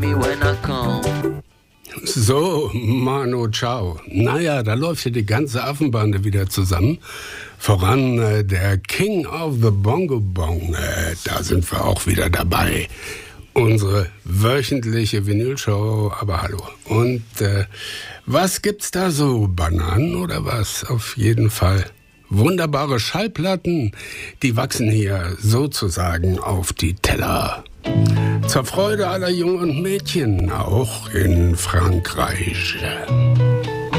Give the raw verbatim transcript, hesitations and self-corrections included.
So, Manu, ciao. Naja, da läuft hier die ganze Affenbande wieder zusammen. Voran äh, der King of the Bongo Bong. Äh, da sind wir auch wieder dabei. Unsere wöchentliche Vinylshow, aber hallo. Und äh, was gibt's da so? Bananen oder was? Auf jeden Fall. Wunderbare Schallplatten, die wachsen hier sozusagen auf die Teller. Zur Freude aller Jungen und Mädchen, auch in Frankreich.